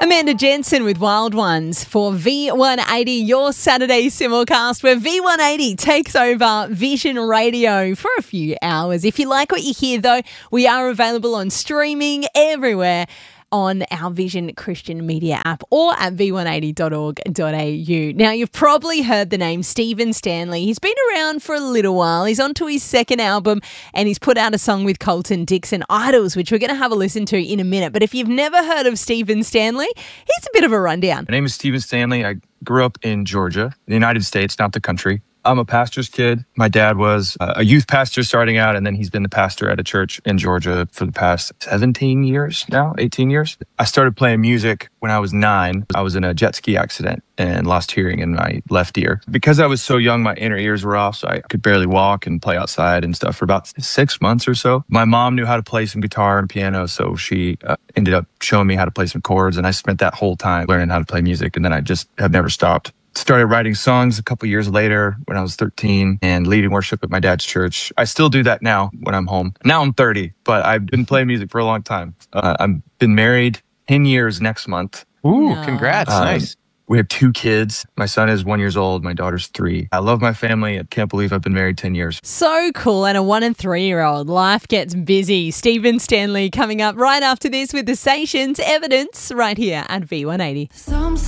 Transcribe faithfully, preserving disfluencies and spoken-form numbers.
Amanda Jensen with Wild Ones for V one eighty, your Saturday simulcast, where V one eighty takes over Vision Radio for a few hours. If you like what you hear, though, we are available on streaming everywhere on our Vision Christian Media app or at v one eighty dot org dot a u. Now, you've probably heard the name Stephen Stanley. He's been around for a little while. He's on to his second album and he's put out a song with Colton Dixon, Idols, which we're going to have a listen to in a minute. But if you've never heard of Stephen Stanley, here's a bit of a rundown. My name is Stephen Stanley. I grew up in Georgia, the United States, not the country. I'm a pastor's kid. My dad was a youth pastor starting out, and then he's been the pastor at a church in Georgia for the past seventeen years now, eighteen years. I started playing music when I was nine. I was in a jet ski accident and lost hearing in my left ear. Because I was so young, my inner ears were off, so I could barely walk and play outside and stuff for about six months or so. My mom knew how to play some guitar and piano, so she uh, ended up showing me how to play some chords, and I spent that whole time learning how to play music, and then I just have never stopped. Started writing songs a couple years later when I was thirteen and leading worship at my dad's church. I still do that now when I'm home. Now I'm thirty, but I've been playing music for a long time. Uh, I've been married ten years next month. Ooh, No. congrats. Um, Nice. We have two kids. My son is one years old. My daughter's three. I love my family. I can't believe I've been married ten years. So cool. And a one and three-year-old. Life gets busy. Stephen Stanley coming up right after this with the Station's Evidence right here at V one eighty. Some